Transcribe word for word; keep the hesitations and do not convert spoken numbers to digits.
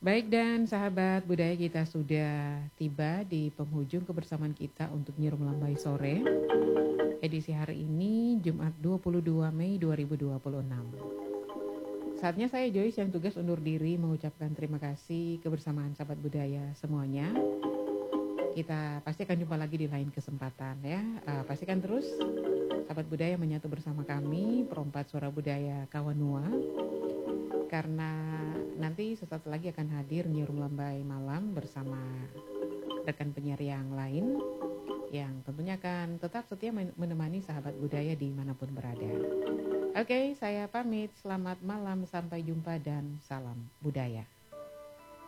Baik dan sahabat budaya, kita sudah tiba di penghujung kebersamaan kita untuk Nyirum Lambai Sore. Edisi hari ini Jumat dua puluh dua Mei dua ribu dua puluh enam. Saatnya saya Joyce yang tugas undur diri mengucapkan terima kasih kebersamaan sahabat budaya semuanya. Kita pasti akan jumpa lagi di lain kesempatan ya. Uh, pastikan terus sahabat budaya menyatu bersama kami, Perompak Suara Budaya Kawanua. Karena nanti sesaat lagi akan hadir Nyirum Lambai Malam bersama rekan penyiar yang lain yang tentunya akan tetap setia menemani sahabat budaya dimanapun berada. Oke, saya pamit. Selamat malam, sampai jumpa dan salam budaya.